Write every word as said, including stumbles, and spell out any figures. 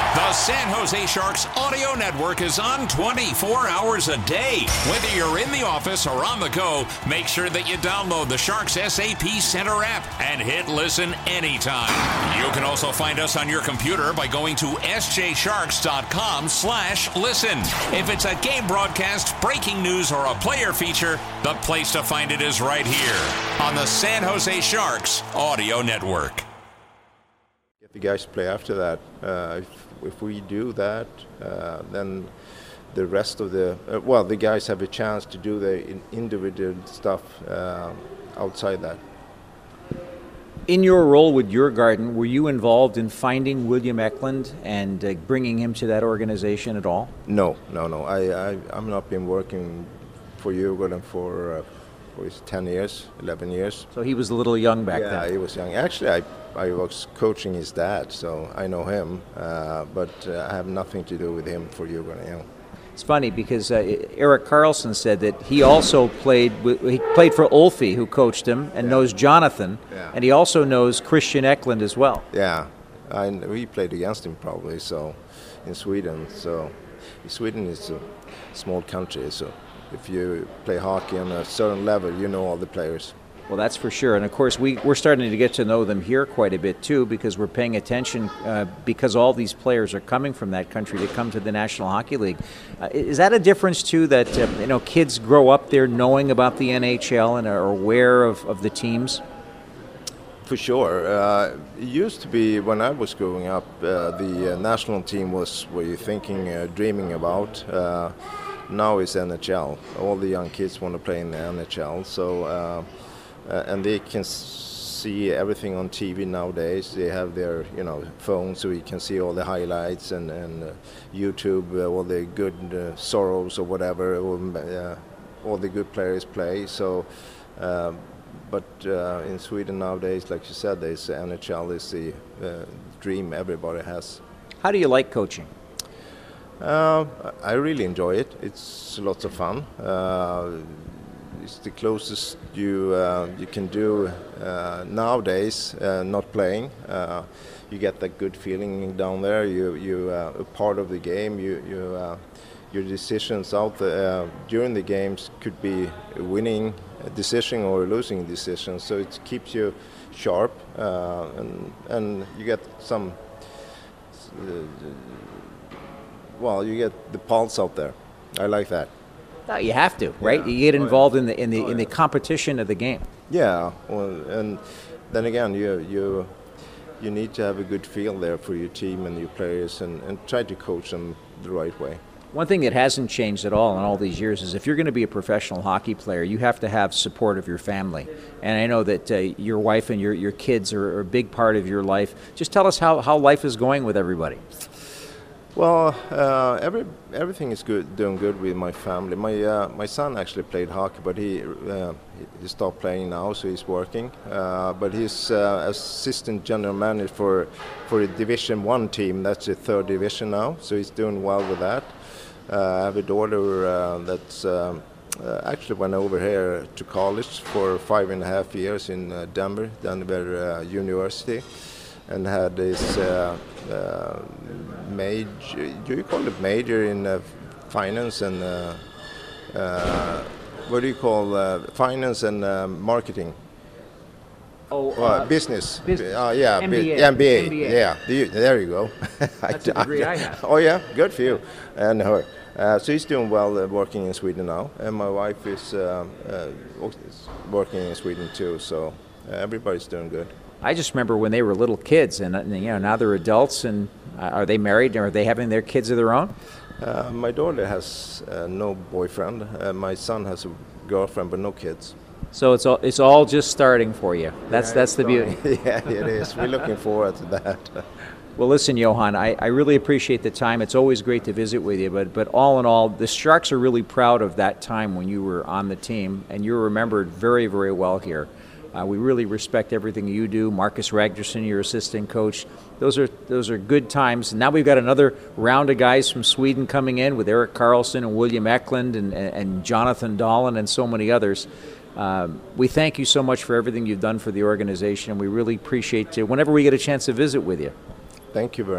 The San Jose Sharks audio network is on twenty-four hours a day. Whether you're in the office or on the go, make sure that you download the Sharks S A P Center app and hit listen anytime. You can also find us on your computer by going to s j sharks dot com slash listen. If it's a game broadcast, breaking news, or a player feature, the place to find it is right here on the San Jose Sharks audio network. If the guys play after that, uh, if, if we do that, uh, then the rest of the, uh, well, the guys have a chance to do the in individual stuff uh, outside that. In your role with Djurgården, were you involved in finding William Eklund and uh, bringing him to that organization at all? No, no, no. I, I, I've not been working for Djurgården for, uh, for ten years, eleven years. So he was a little young back yeah, then? Yeah, he was young. Actually, I, I was coaching his dad, so I know him, uh, but uh, I have nothing to do with him for Djurgården. You know. It's funny because uh, Erik Karlsson said that he also played with, he played for Ulfi, who coached him, and yeah. knows Jonathan, yeah. and he also knows Christian Eklund as well. Yeah, I, we played against him probably. So in Sweden, so Sweden is a small country, so if you play hockey on a certain level, you know all the players. Well, that's for sure. And, of course, we, we're starting to get to know them here quite a bit, too, because we're paying attention uh, because all these players are coming from that country to come to the National Hockey League. Uh, is that a difference, too, that uh, you know kids grow up there knowing about the N H L and are aware of, of the teams? For sure. Uh, it used to be, when I was growing up, uh, the uh, national team was what you're thinking, uh, dreaming about. Uh, now it's N H L. All the young kids want to play in the N H L. So... Uh, Uh, and they can see everything on T V nowadays. They have their, you know, phone, so you can see all the highlights and, and uh, YouTube, uh, all the good uh, sorrows or whatever, or, uh, all the good players play. So, uh, but uh, in Sweden nowadays, like you said, there's N H L is the uh, dream everybody has. How do you like coaching? Uh, I really enjoy it. It's lots of fun. Uh, It's the closest you uh, you can do uh, nowadays. Uh, not playing, uh, you get that good feeling down there. You you uh, a part of the game. You you uh, your decisions out there, uh, during the games could be a winning decision or a losing decision. So it keeps you sharp, uh, and and you get some. Uh, well, you get the pulse out there. I like that. You have to, right? Yeah. You get involved in the in the in the competition of the game. Yeah, well, and then again, you you you need to have a good feel there for your team and your players, and, and try to coach them the right way. One thing that hasn't changed at all in all these years is if you're going to be a professional hockey player, you have to have support of your family. And I know that uh, your wife and your your kids are, are a big part of your life. Just tell us how, how life is going with everybody. Well, uh, every everything is good, doing good with my family. My uh, my son actually played hockey, but he uh, he stopped playing now, so he's working. Uh, but he's uh, assistant general manager for for a Division One team. That's the third division now, so he's doing well with that. Uh, I have a daughter uh, that's um, uh, actually went over here to college for five and a half years in uh, Denver, Denver uh, University. And had this uh, uh, major, do you call it major in uh, finance and, uh, uh, what do you call uh, finance and uh, marketing? Oh, uh, uh, business. business. Uh, yeah, M B A. M B A. M B A. Yeah, there you go. That's a degree I have. Oh yeah, good for you. And her. Uh, so he's doing well uh, working in Sweden now, and my wife is uh, uh, working in Sweden too. So uh, everybody's doing good. I just remember when they were little kids, and you know now they're adults. And uh, are they married? Or are they having their kids of their own? Uh, my daughter has uh, no boyfriend. Uh, my son has a girlfriend, but no kids. So it's all it's all just starting for you. That's yeah, that's the beauty. Yeah, it is. We're looking forward to that. Well, listen, Johan, I, I really appreciate the time. It's always great to visit with you. But but all in all, the Sharks are really proud of that time when you were on the team, and you're remembered very, very well here. Uh, we really respect everything you do. Marcus Ragnarsson, your assistant coach. Those are those are good times. And now we've got another round of guys from Sweden coming in with Erik Karlsson and William Eklund and, and, and Jonathan Dahlen and so many others. Um, we thank you so much for everything you've done for the organization, and we really appreciate you whenever we get a chance to visit with you. Thank you very much.